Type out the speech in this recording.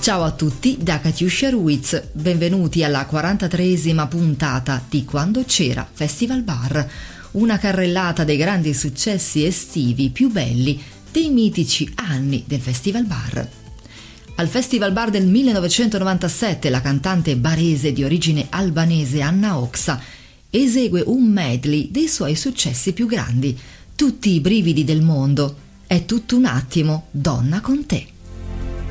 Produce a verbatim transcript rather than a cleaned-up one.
Ciao a tutti da Katiuscia Ruiz, benvenuti alla quarantatreesima puntata di Quando c'era Festival Bar, una carrellata dei grandi successi estivi più belli dei mitici anni del Festival Bar. Al Festival Bar del millenovecentonovantasette la cantante barese di origine albanese Anna Oxa esegue un medley dei suoi successi più grandi, tutti i brividi del mondo, È tutto un attimo, donna con te.